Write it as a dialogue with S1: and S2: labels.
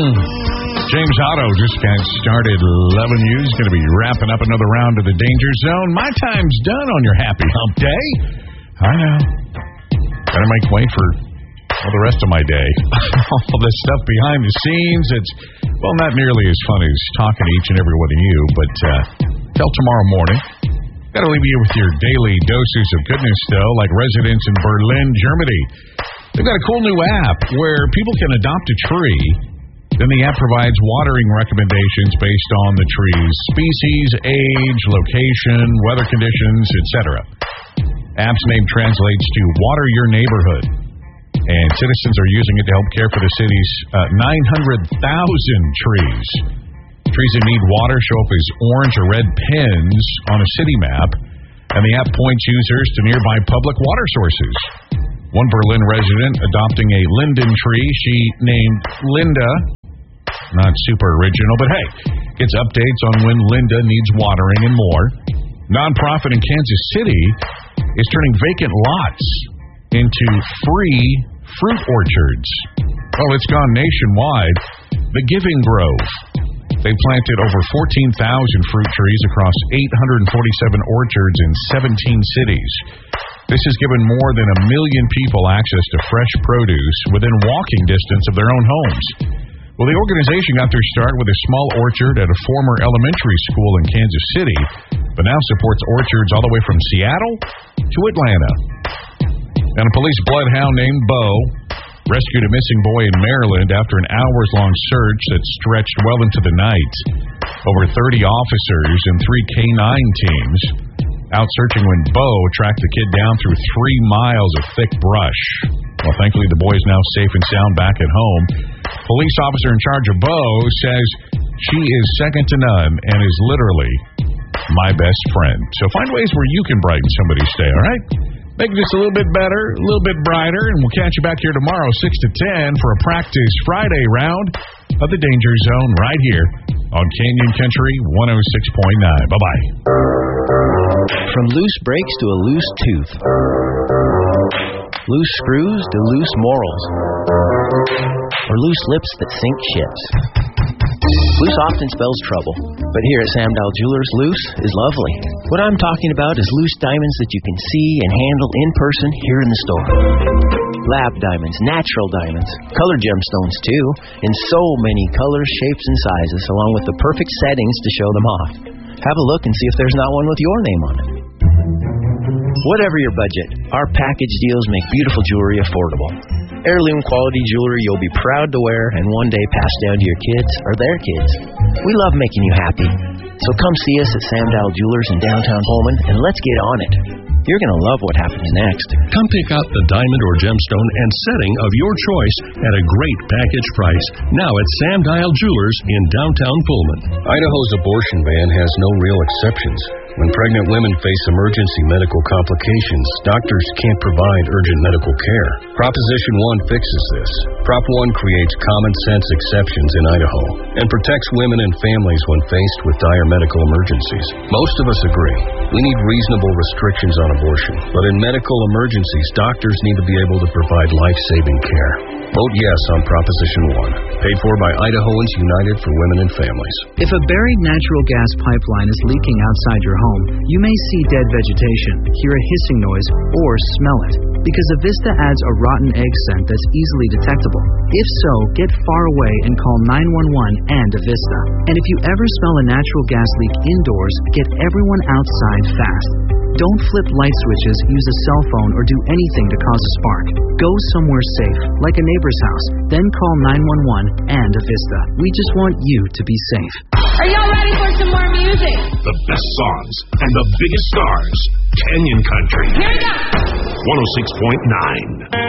S1: James Otto just got started loving you. He's going to be wrapping up another round of the Danger Zone. My time's done on your happy hump day. I know. Better make way for all the rest of my day. All the stuff behind the scenes. It's, well, not nearly as fun as talking to each and every one of you, but till tomorrow morning. Got to leave you with your daily doses of goodness, though, like residents in Berlin, Germany. They've got a cool new app where people can adopt a tree. Then the app provides watering recommendations based on the tree's species, age, location, weather conditions, etc. App's name translates to Water Your Neighborhood. And citizens are using it to help care for the city's 900,000 trees. Trees that need water show up as orange or red pins on a city map, and the app points users to nearby public water sources. One Berlin resident adopting a linden tree she named Linda. Not super original, but hey, gets updates on when Linda needs watering and more. Nonprofit in Kansas City is turning vacant lots into free fruit orchards. Oh, it's gone nationwide. The Giving Grove. They planted over 14,000 fruit trees across 847 orchards in 17 cities. This has given more than 1 million people access to fresh produce within walking distance of their own homes. Well, the organization got their start with a small orchard at a former elementary school in Kansas City, but now supports orchards all the way from Seattle to Atlanta. And a police bloodhound named Bo rescued a missing boy in Maryland after an hours-long search that stretched well into the night. Over 30 officers and 3 K-9 teams out searching when Bo tracked the kid down through 3 miles of thick brush. Well, thankfully, the boy is now safe and sound back at home. Police officer in charge of Bo says she is second to none and is literally my best friend. So find ways where you can brighten somebody's day, all right? Make it just a little bit better, a little bit brighter, and we'll catch you back here tomorrow, 6 to 10, for a practice Friday round of the Danger Zone right here on Canyon Country 106.9. Bye-bye.
S2: From loose brakes to a loose tooth. Loose screws to loose morals. Or loose lips that sink ships. Loose often spells trouble, but here at Sam Dowell Jewelers, loose is lovely. What I'm talking about is loose diamonds that you can see and handle in person here in the store. Lab diamonds, natural diamonds, color gemstones too, in so many colors, shapes, and sizes, along with the perfect settings to show them off. Have a look and see if there's not one with your name on it. Whatever your budget, our package deals make beautiful jewelry affordable. Heirloom quality jewelry you'll be proud to wear and one day pass down to your kids or their kids. We love making you happy. So come see us at Sam Dowell Jewelers in downtown Pullman and let's get on it. You're going to love what happens next.
S3: Come pick out the diamond or gemstone and setting of your choice at a great package price. Now at Sam Dowell Jewelers in downtown Pullman.
S4: Idaho's abortion ban has no real exceptions. When pregnant women face emergency medical complications, doctors can't provide urgent medical care. Proposition 1 fixes this. Prop 1 creates common sense exceptions in Idaho and protects women and families when faced with dire medical emergencies. Most of us agree. We need reasonable restrictions on abortion, but in medical emergencies, doctors need to be able to provide life-saving care. Vote yes on Proposition 1, paid for by Idahoans United for Women and Families.
S5: If a buried natural gas pipeline is leaking outside your home, you may see dead vegetation, hear a hissing noise, or smell it, because Avista adds a rotten egg scent that's easily detectable. If so, get far away and call 911 and Avista. And if you ever smell a natural gas leak indoors, get everyone outside fast. Don't flip light switches, use a cell phone, or do anything to cause a spark. Go somewhere safe, like a neighbor's house. Then call 911 and Avista. We just want you to be safe.
S6: Are y'all ready for some more music?
S7: The best songs and the biggest stars. Canyon Country.
S6: Here we go.
S7: 106.9.